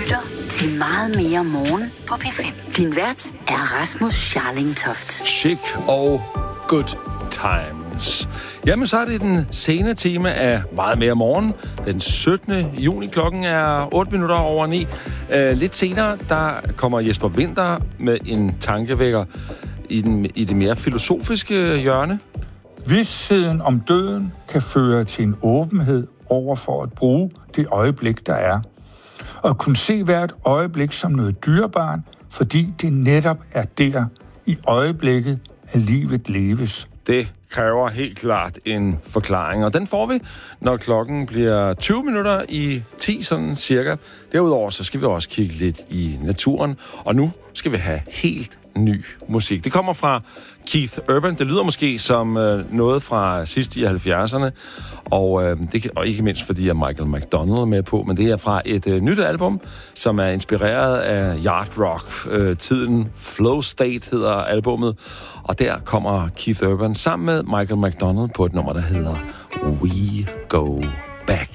lytter til Meget mere morgen på P5. Din vært er Rasmus Scharling Toft. Chic og good times. Jamen, så er det den sene time af Meget mere morgen. Den 17. juni, klokken er 8 minutter over 9. Lidt senere, der kommer Jesper Winther med en tankevækker i det mere filosofiske hjørne. Vidsheden om døden kan føre til en åbenhed over for at bruge det øjeblik, der er. Og kunne se hvert øjeblik som noget dyrebart, fordi det netop er der i øjeblikket, at livet leves. Det kræver helt klart en forklaring, og den får vi, når klokken bliver 20 minutter i 10, sådan cirka. Derudover så skal vi også kigge lidt i naturen, og nu skal vi have helt ny musik. Det kommer fra Keith Urban. Det lyder måske som noget fra sidst i 70'erne, og ikke mindst fordi Michael McDonald er med på, men det er fra et nyt album, som er inspireret af Yard Rock. Tiden Flow State hedder albummet, og der kommer Keith Urban sammen med Michael McDonald på et nummer, der hedder We Go Back.